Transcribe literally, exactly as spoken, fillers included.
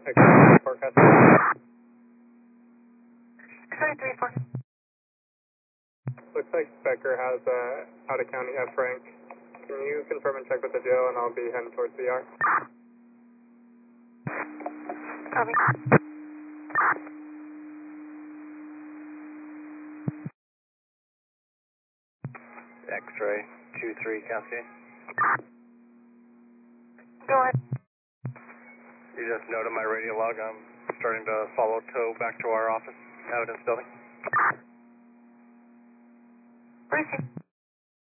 X-ray forecast. X-ray three four. Looks like Becker has a out-of-county F rank. Can you confirm and check with the J O, and I'll be heading towards the E R? Copy. X-ray two three Cascade. Go ahead. You just noted my radio log. I'm starting to follow tow back to our office, evidence building. Receive.